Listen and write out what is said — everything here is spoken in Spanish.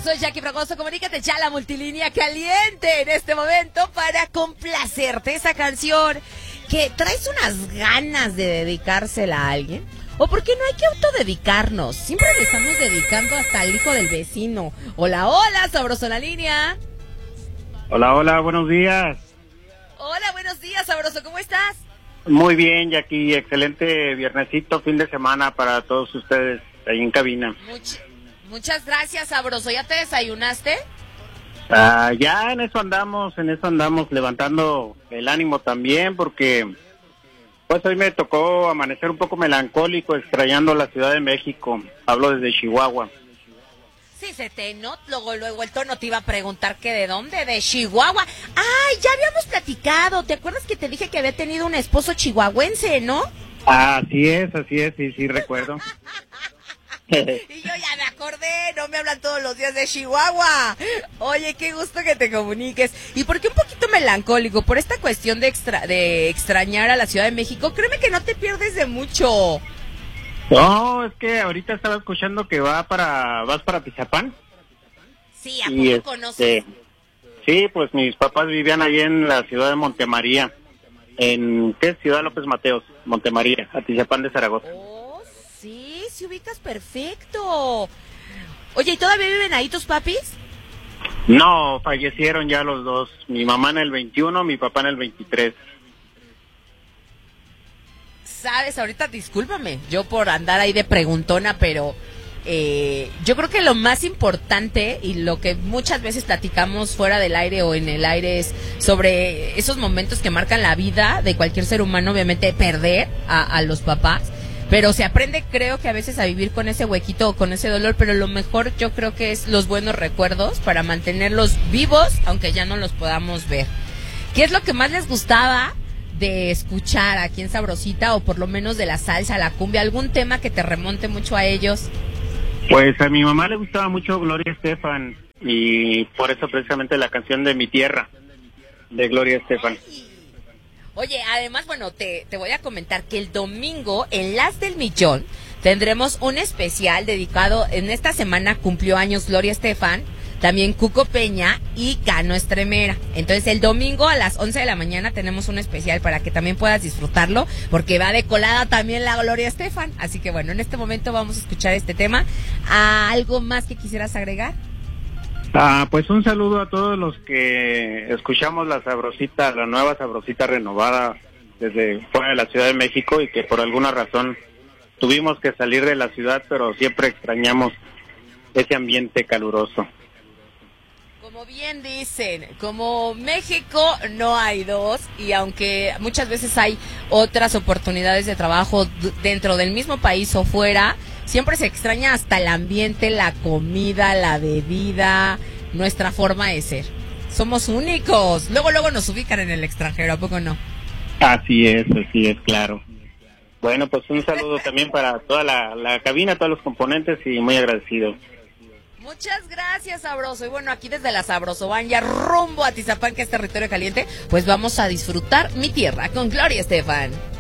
Soy Jackie Fragoso, comunícate ya a la multilínea caliente en este momento para complacerte esa canción que traes unas ganas de dedicársela a alguien. ¿O por qué no hay que autodedicarnos? Siempre le estamos dedicando hasta al hijo del vecino. Hola, hola, sabroso la línea. Hola, hola, buenos días. Hola, buenos días, sabroso, ¿cómo estás? Muy bien, Jackie, excelente viernesito, fin de semana para todos ustedes ahí en cabina. Muchas gracias, sabroso. ¿Ya te desayunaste? Ya en eso andamos levantando el ánimo también, porque pues hoy me tocó amanecer un poco melancólico, extrañando la Ciudad de México. Hablo desde Chihuahua. Sí, se te notó, luego el tono te iba a preguntar que de dónde, de Chihuahua. Ay, ya habíamos platicado, ¿te acuerdas que te dije que había tenido un esposo chihuahuense, no? Así es, sí recuerdo. Y yo ya me acordé, no me hablan todos los días de Chihuahua. Oye, qué gusto que te comuniques. ¿Y por qué un poquito melancólico? Por esta cuestión de extrañar a la Ciudad de México. Créeme que no te pierdes de mucho. No, es que ahorita estaba escuchando que vas para Tizapán. Sí, ¿a poco conoces? Sí, pues mis papás vivían ahí en la ciudad de Montemaría. ¿En qué ciudad? López Mateos, Montemaría, Atizapán de Zaragoza. Oh, sí, ubicas perfecto. Oye, ¿y todavía viven ahí tus papis? No, fallecieron ya los dos. Mi mamá en el 21, mi papá en el 23. Sabes, ahorita discúlpame, yo por andar ahí de preguntona, pero yo creo que lo más importante y lo que muchas veces platicamos fuera del aire o en el aire es sobre esos momentos que marcan la vida de cualquier ser humano, obviamente perder a los papás, pero se aprende, creo que a veces a vivir con ese huequito o con ese dolor, pero lo mejor yo creo que es los buenos recuerdos para mantenerlos vivos, aunque ya no los podamos ver. ¿Qué es lo que más les gustaba de escuchar aquí en Sabrosita, o por lo menos de la salsa, la cumbia, algún tema que te remonte mucho a ellos? Pues a mi mamá le gustaba mucho Gloria Estefan, y por eso precisamente la canción de Mi Tierra, de Gloria Estefan. Oye, además, bueno, te voy a comentar que el domingo en Las del Millón tendremos un especial dedicado, en esta semana cumplió años Gloria Estefan, también Cuco Peña y Cano Estremera. Entonces el domingo a las 11 de la mañana tenemos un especial para que también puedas disfrutarlo, porque va de colada también la Gloria Estefan. Así que bueno, en este momento vamos a escuchar este tema. ¿Algo más que quisieras agregar? Pues un saludo a todos los que escuchamos la Sabrosita, la nueva Sabrosita renovada desde fuera de la Ciudad de México, y que por alguna razón tuvimos que salir de la ciudad, pero siempre extrañamos ese ambiente caluroso. Como bien dicen, como México no hay dos, y aunque muchas veces hay otras oportunidades de trabajo dentro del mismo país o fuera, siempre se extraña hasta el ambiente, la comida, la bebida, nuestra forma de ser. Somos únicos. Luego nos ubican en el extranjero, ¿a poco no? Así es, claro. Bueno, pues un saludo también para toda la cabina, todos los componentes, y muy agradecido. Muchas gracias, Sabroso. Y bueno, aquí desde la Sabroso van ya rumbo a Tizapán, que es territorio caliente, pues vamos a disfrutar Mi Tierra con Gloria Estefan.